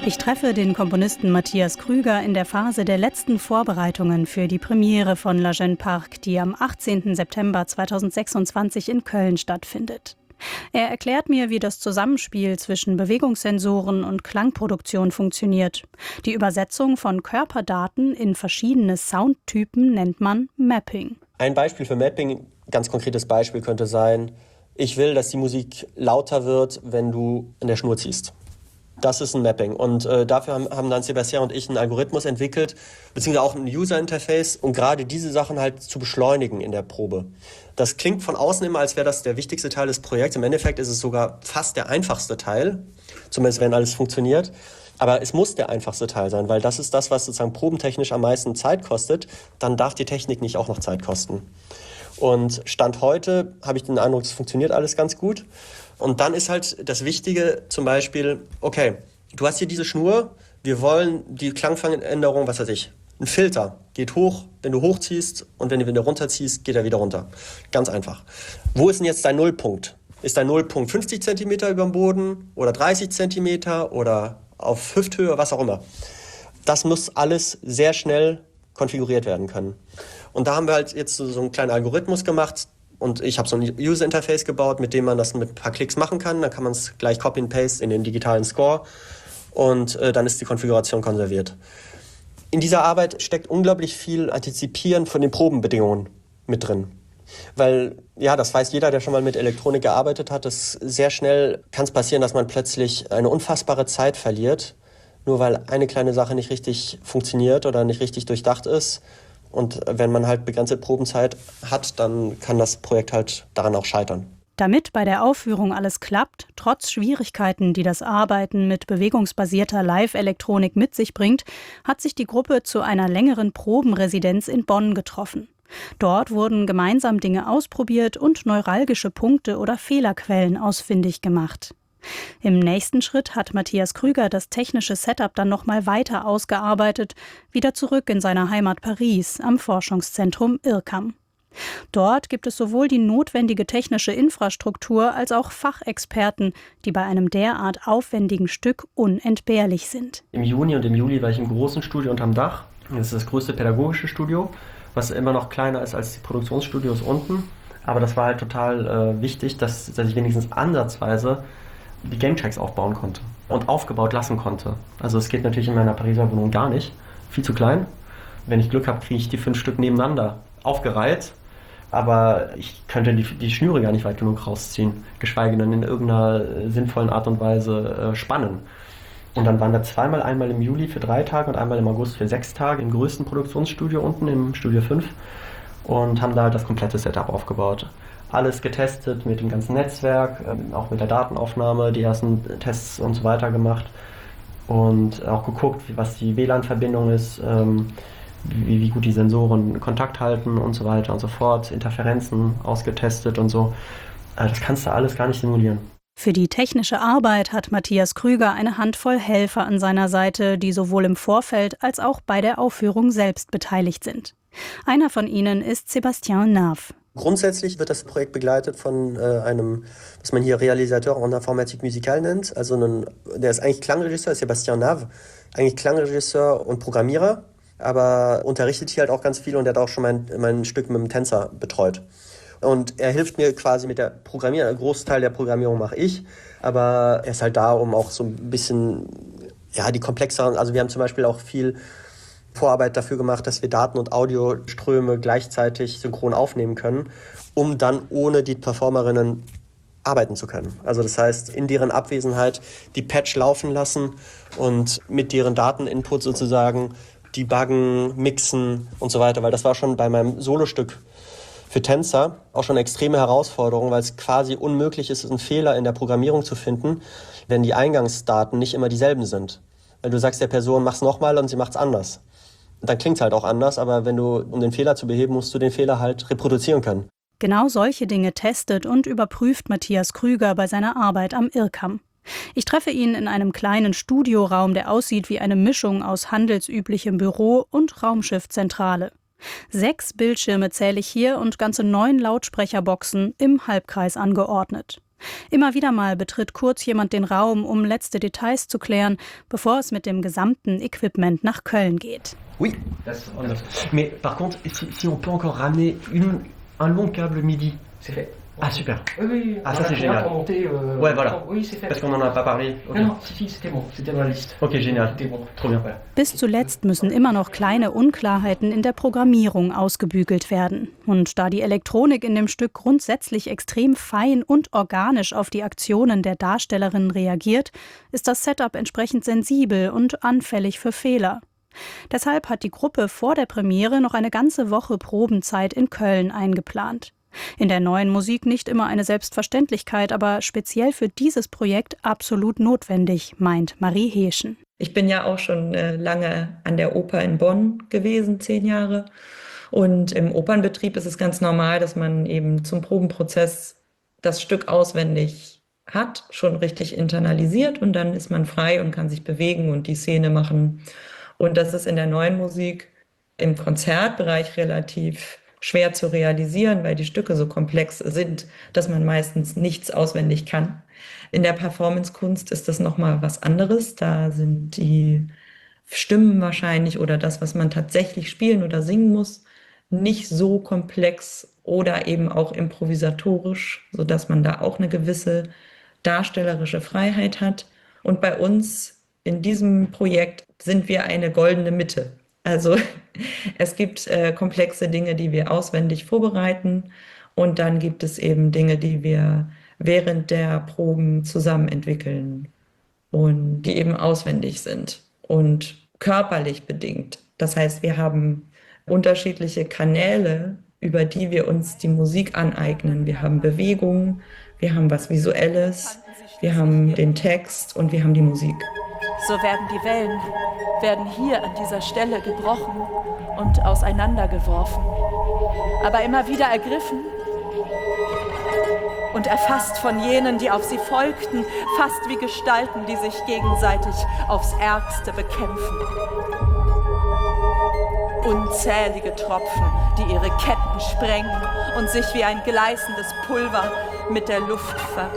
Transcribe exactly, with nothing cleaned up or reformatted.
Ich treffe den Komponisten Matthias Krüger in der Phase der letzten Vorbereitungen für die Premiere von La Jeune Park, die am achtzehnten September zweitausendsechsundzwanzig in Köln stattfindet. Er erklärt mir, wie das Zusammenspiel zwischen Bewegungssensoren und Klangproduktion funktioniert. Die Übersetzung von Körperdaten in verschiedene Soundtypen nennt man Mapping. Ein Beispiel für Mapping, ganz konkretes Beispiel könnte sein, ich will, dass die Musik lauter wird, wenn du an der Schnur ziehst. Das ist ein Mapping. Und äh, dafür haben, haben dann Sebastian und ich einen Algorithmus entwickelt, beziehungsweise auch ein User-Interface, um gerade diese Sachen halt zu beschleunigen in der Probe. Das klingt von außen immer, als wäre das der wichtigste Teil des Projekts. Im Endeffekt ist es sogar fast der einfachste Teil, zumindest wenn alles funktioniert. Aber es muss der einfachste Teil sein, weil das ist das, was sozusagen probentechnisch am meisten Zeit kostet. Dann darf die Technik nicht auch noch Zeit kosten. Und Stand heute habe ich den Eindruck, es funktioniert alles ganz gut. Und dann ist halt das Wichtige zum Beispiel, okay, du hast hier diese Schnur, wir wollen die Klangfangänderung, was weiß ich, ein Filter geht hoch, wenn du hochziehst und wenn du wieder runterziehst, geht er wieder runter. Ganz einfach. Wo ist denn jetzt dein Nullpunkt? Ist dein Nullpunkt fünfzig Zentimeter über dem Boden oder dreißig Zentimeter oder auf Hüfthöhe, was auch immer? Das muss alles sehr schnell konfiguriert werden können. Und da haben wir halt jetzt so, so einen kleinen Algorithmus gemacht, und ich habe so ein User-Interface gebaut, mit dem man das mit ein paar Klicks machen kann. Dann kann man es gleich Copy and Paste in den digitalen Score und äh, dann ist die Konfiguration konserviert. In dieser Arbeit steckt unglaublich viel Antizipieren von den Probenbedingungen mit drin. Weil, ja, das weiß jeder, der schon mal mit Elektronik gearbeitet hat, dass sehr schnell kann es passieren, dass man plötzlich eine unfassbare Zeit verliert, nur weil eine kleine Sache nicht richtig funktioniert oder nicht richtig durchdacht ist. Und wenn man halt begrenzte Probenzeit hat, dann kann das Projekt halt daran auch scheitern. Damit bei der Aufführung alles klappt, trotz Schwierigkeiten, die das Arbeiten mit bewegungsbasierter Live-Elektronik mit sich bringt, hat sich die Gruppe zu einer längeren Probenresidenz in Bonn getroffen. Dort wurden gemeinsam Dinge ausprobiert und neuralgische Punkte oder Fehlerquellen ausfindig gemacht. Im nächsten Schritt hat Matthias Krüger das technische Setup dann noch mal weiter ausgearbeitet, wieder zurück in seiner Heimat Paris am Forschungszentrum I R C A M. Dort gibt es sowohl die notwendige technische Infrastruktur als auch Fachexperten, die bei einem derart aufwendigen Stück unentbehrlich sind. Im Juni und im Juli war ich im großen Studio unterm Dach. Das ist das größte pädagogische Studio, was immer noch kleiner ist als die Produktionsstudios unten. Aber das war halt total äh, wichtig, dass, dass ich wenigstens ansatzweise die Gametracks aufbauen konnte und aufgebaut lassen konnte. Also es geht natürlich in meiner Pariser Wohnung gar nicht. Viel zu klein. Wenn ich Glück habe, kriege ich die fünf Stück nebeneinander aufgereiht. Aber ich könnte die, die Schnüre gar nicht weit genug rausziehen, geschweige denn in irgendeiner sinnvollen Art und Weise äh, spannen. Und dann waren wir zweimal, einmal im Juli für drei Tage und einmal im August für sechs Tage im größten Produktionsstudio unten, im Studio fünf, und haben da halt das komplette Setup aufgebaut. Alles getestet mit dem ganzen Netzwerk, auch mit der Datenaufnahme, die ersten Tests und so weiter gemacht und auch geguckt, was die W L A N-Verbindung ist, wie, wie gut die Sensoren Kontakt halten und so weiter und so fort, Interferenzen ausgetestet und so. Das kannst du alles gar nicht simulieren. Für die technische Arbeit hat Matthias Krüger eine Handvoll Helfer an seiner Seite, die sowohl im Vorfeld als auch bei der Aufführung selbst beteiligt sind. Einer von ihnen ist Sebastian Nave. Grundsätzlich wird das Projekt begleitet von äh, einem, was man hier Réalisateur en informatique musicale nennt. Also einen, der ist eigentlich Klangregisseur, Sebastian Nave, eigentlich Klangregisseur und Programmierer, aber unterrichtet hier halt auch ganz viel und der hat auch schon mein, mein Stück mit dem Tänzer betreut. Und er hilft mir quasi mit der Programmierung, ein Großteil der Programmierung mache ich, aber er ist halt da, um auch so ein bisschen, ja, die komplexeren, also wir haben zum Beispiel auch viel Vorarbeit dafür gemacht, dass wir Daten- und Audioströme gleichzeitig synchron aufnehmen können, um dann ohne die Performerinnen arbeiten zu können. Also das heißt, in deren Abwesenheit die Patch laufen lassen und mit deren Dateninput sozusagen debuggen, mixen und so weiter, weil das war schon bei meinem Solostück für Tänzer auch schon eine extreme Herausforderung, weil es quasi unmöglich ist, einen Fehler in der Programmierung zu finden, wenn die Eingangsdaten nicht immer dieselben sind. Weil du sagst der Person, mach's nochmal und sie macht's anders. Dann klingt's halt auch anders, aber wenn du, um den Fehler zu beheben, musst du den Fehler halt reproduzieren können. Genau solche Dinge testet und überprüft Matthias Krüger bei seiner Arbeit am I R C A M. Ich treffe ihn in einem kleinen Studioraum, der aussieht wie eine Mischung aus handelsüblichem Büro und Raumschiffzentrale. Sechs Bildschirme zähle ich hier und ganze neun Lautsprecherboxen im Halbkreis angeordnet. Immer wieder mal betritt kurz jemand den Raum, um letzte Details zu klären, bevor es mit dem gesamten Equipment nach Köln geht. Oui, das on note. Mais par contre, si, si on peut encore ramener une, un long câble MIDI. C'est fait. Ah super. Oui, oui, ah ça c'est génial. Pour monter, euh, ouais voilà. Oui, c'est fait. Parce qu'on n'en a pas parlé. Okay. Non, non, si, si, c'était bon, c'était dans la liste. Okay, génial. C'était bon. Trop bien. Bis zuletzt müssen immer noch kleine Unklarheiten in der Programmierung ausgebügelt werden. Und da die Elektronik in dem Stück grundsätzlich extrem fein und organisch auf die Aktionen der Darstellerinnen reagiert, ist das Setup entsprechend sensibel und anfällig für Fehler. Deshalb hat die Gruppe vor der Premiere noch eine ganze Woche Probenzeit in Köln eingeplant. In der neuen Musik nicht immer eine Selbstverständlichkeit, aber speziell für dieses Projekt absolut notwendig, meint Marie Heeschen. Ich bin ja auch schon äh, lange an der Oper in Bonn gewesen, zehn Jahre. Und im Opernbetrieb ist es ganz normal, dass man eben zum Probenprozess das Stück auswendig hat, schon richtig internalisiert und dann ist man frei und kann sich bewegen und die Szene machen. Und das ist in der neuen Musik im Konzertbereich relativ schwer zu realisieren, weil die Stücke so komplex sind, dass man meistens nichts auswendig kann. In der Performancekunst ist das nochmal was anderes. Da sind die Stimmen wahrscheinlich oder das, was man tatsächlich spielen oder singen muss, nicht so komplex oder eben auch improvisatorisch, sodass man da auch eine gewisse darstellerische Freiheit hat. Und bei uns in diesem Projekt sind wir eine goldene Mitte. Also es gibt äh, komplexe Dinge, die wir auswendig vorbereiten und dann gibt es eben Dinge, die wir während der Proben zusammen entwickeln und die eben auswendig sind und körperlich bedingt. Das heißt, wir haben unterschiedliche Kanäle, über die wir uns die Musik aneignen. Wir haben Bewegung, wir haben was Visuelles, wir haben den Text und wir haben die Musik. So werden die Wellen, werden hier an dieser Stelle gebrochen und auseinandergeworfen, aber immer wieder ergriffen und erfasst von jenen, die auf sie folgten, fast wie Gestalten, die sich gegenseitig aufs Ärgste bekämpfen. Unzählige Tropfen, die ihre Ketten sprengen und sich wie ein gleißendes Pulver mit der Luft verbinden.